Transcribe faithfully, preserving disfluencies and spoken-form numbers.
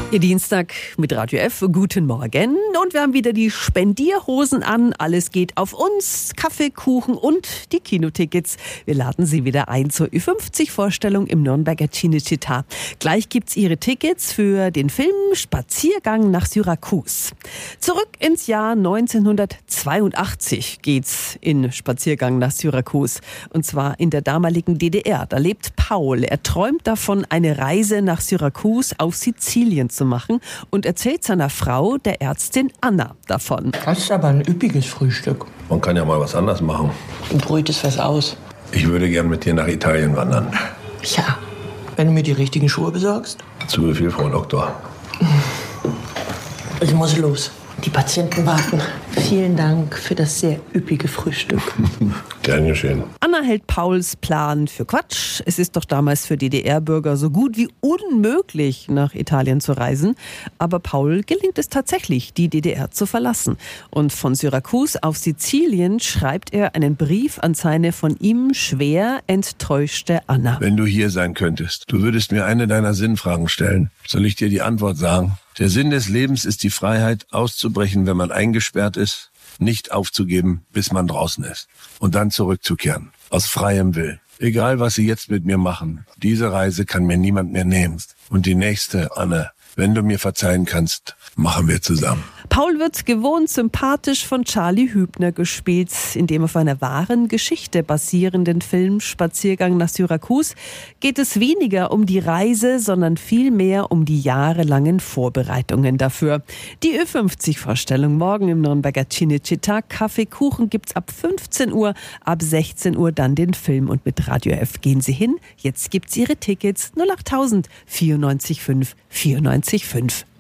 Ihr Dienstag mit Radio F. Guten Morgen. Und wir haben wieder die Spendierhosen an. Alles geht auf uns. Kaffee, Kuchen und die Kinotickets. Wir laden Sie wieder ein zur Ü fünfzig Vorstellung im Nürnberger Cinecittà. Gleich gibt's Ihre Tickets für den Film Spaziergang nach Syrakus. Zurück ins Jahr neunzehnhundertzweiundachtzig geht's in Spaziergang nach Syrakus. Und zwar in der damaligen D D R. Da lebt Paul. Er träumt davon, eine Reise nach Syrakus auf Sizilien zu machen und erzählt seiner Frau, der Ärztin Anna, davon. Das ist aber ein üppiges Frühstück. Man kann ja mal was anderes machen. Und ruhig ist was aus. Ich würde gern mit dir nach Italien wandern. Ja, wenn du mir die richtigen Schuhe besorgst. Zu Befehl, Frau Doktor. Ich muss los. Die Patienten warten. Vielen Dank für das sehr üppige Frühstück. Gern geschehen. Anna hält Pauls Plan für Quatsch. Es ist doch damals für D D R-Bürger so gut wie unmöglich, nach Italien zu reisen. Aber Paul gelingt es tatsächlich, die D D R zu verlassen. Und von Syrakus auf Sizilien schreibt er einen Brief an seine von ihm schwer enttäuschte Anna. Wenn du hier sein könntest, du würdest mir eine deiner Sinnfragen stellen. Soll ich dir die Antwort sagen? Der Sinn des Lebens ist die Freiheit, auszubrechen, wenn man eingesperrt ist, nicht aufzugeben, bis man draußen ist und dann zurückzukehren, aus freiem Willen. Egal, was sie jetzt mit mir machen, diese Reise kann mir niemand mehr nehmen. Und die nächste, Anne, wenn du mir verzeihen kannst, machen wir zusammen. Paul wird gewohnt sympathisch von Charlie Hübner gespielt, in dem auf einer wahren Geschichte basierenden Film Spaziergang nach Syrakus geht es weniger um die Reise, sondern vielmehr um die jahrelangen Vorbereitungen dafür. Die Ü fünfzig Vorstellung morgen im Nürnberger Cinecittà. Kaffee, Kuchen gibt's ab fünfzehn Uhr, ab sechzehn Uhr dann den Film. Und mit Radio F gehen Sie hin. Jetzt gibt's Ihre Tickets null acht tausend vierundneunzig fünf vierundneunzig fünf.